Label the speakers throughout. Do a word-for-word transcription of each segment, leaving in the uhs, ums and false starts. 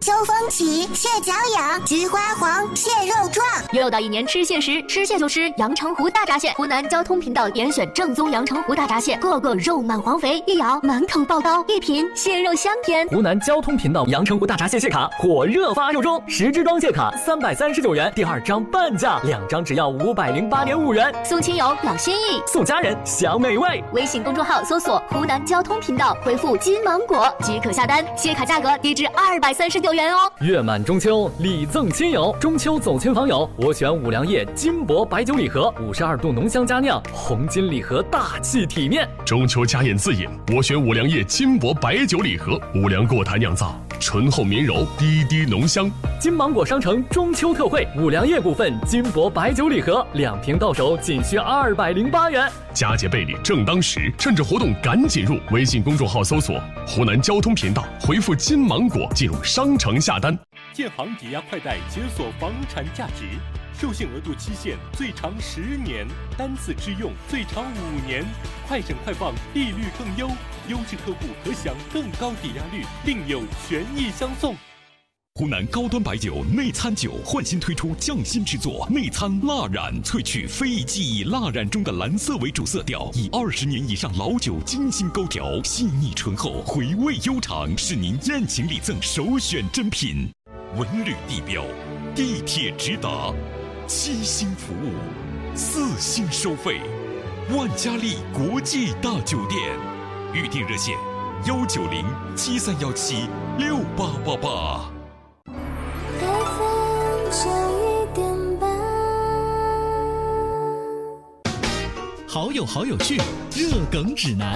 Speaker 1: 秋风起，蟹脚痒，菊花黄，蟹肉壮。
Speaker 2: 又到一年吃蟹时，吃蟹就吃阳澄湖大闸蟹。湖南交通频道点选正宗阳澄湖大闸蟹，个个肉满黄肥，一咬满口爆刀，一品蟹肉香甜。
Speaker 3: 湖南交通频道阳澄湖大闸蟹蟹卡火热发售中，十支装蟹卡三百三十九元，第二张半价，两张只要五百零八点五元。
Speaker 2: 送亲友老心意，
Speaker 3: 送家人享美味。
Speaker 2: 微信公众号搜索湖南交通频道，回复金芒果即可下单，蟹卡价格低至二百三十九元哦。
Speaker 3: 月满中秋，礼赠亲友，中秋走亲访友，我选五粮液金箔白酒礼盒，五十二度浓香佳酿，红金礼盒大气体面。
Speaker 4: 中秋家宴自饮，我选五粮液金箔白酒礼盒，五粮过台酿造，醇厚绵柔，滴滴浓香。
Speaker 3: 金芒果商城中秋特惠，五粮液股份金箔白酒礼盒，两瓶到手仅需二百零八元。
Speaker 4: 佳节倍礼正当时，趁着活动赶紧入微信公众号搜索湖南交通频道，回复金芒果进入商城下单。
Speaker 5: 建行抵押快贷解锁房产价值，授信额度期限最长十年，单次支用最长五年，快审快放，利率更优，优质客户可享更高抵押率，另有权益相送。
Speaker 6: 湖南高端白酒内参酒换新推出匠心制作内参蜡染，萃取非遗技艺蜡染中的蓝色为主色调，以二十年以上老酒精心勾调，细腻醇厚，回味悠长，是您宴请礼赠首选珍品。文旅地标，地铁直达，七星服务，四星收费，万家丽国际大酒店，预订热线：幺九零七三幺七六八八八。
Speaker 7: 好友好有趣，热梗指南。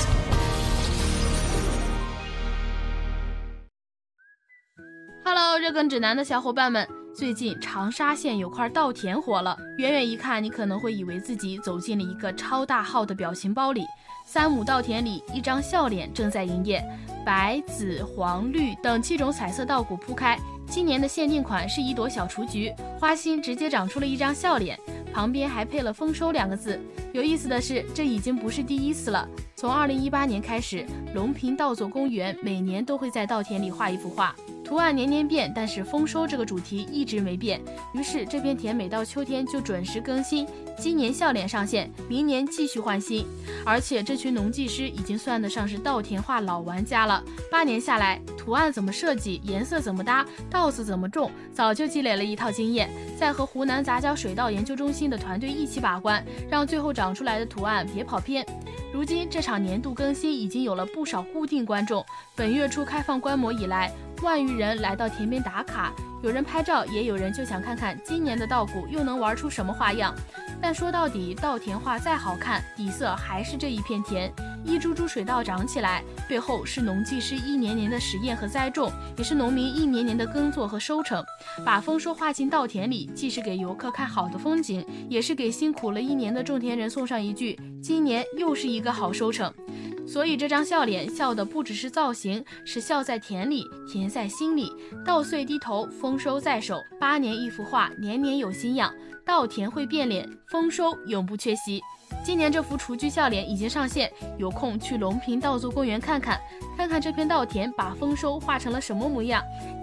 Speaker 8: Hello， 热梗指南的小伙伴们，最近长沙县有块稻田火了，远远一看，你可能会以为自己走进了一个超大号的表情包里。三亩稻田里，一张笑脸正在营业，白、紫、黄、绿等七种彩色稻谷铺开。今年的限定款是一朵小雏菊，花心直接长出了一张笑脸，旁边还配了丰收两个字。有意思的是，这已经不是第一次了。从二零一八年开始，隆平稻作公园每年都会在稻田里画一幅画，图案年年变，但是丰收这个主题一直没变。于是这片田每到秋天就准时更新，今年笑脸上线，明年继续换新。而且这群农技师已经算得上是稻田画老玩家了，八年下来，图案怎么设计，颜色怎么搭，稻子怎么种，早就积累了一套经验，再和湖南杂交水稻研究中心的团队一起把关，让最后长出来的图案别跑偏。如今这场年度更新已经有了不少固定观众，本月初开放观摩以来，万余人来到田边打卡，有人拍照，也有人就想看看今年的稻谷又能玩出什么花样。但说到底，稻田画再好看，底色还是这一片田，一株株水稻长起来，背后是农技师一年年的实验和栽种，也是农民一年年的耕作和收成。把丰收画进稻田里，既是给游客看好的风景，也是给辛苦了一年的种田人送上一句：今年又是一个好收成。所以这张笑脸笑的不只是造型，是笑在田里，田在心里。稻穗低头，丰收在手，八年一幅画，年年有新样。稻田会变脸，丰收永不缺席。今年这幅雏菊笑脸已经上线，有空去隆平稻作公园看看，看看这片稻田把丰收画成了什么模样。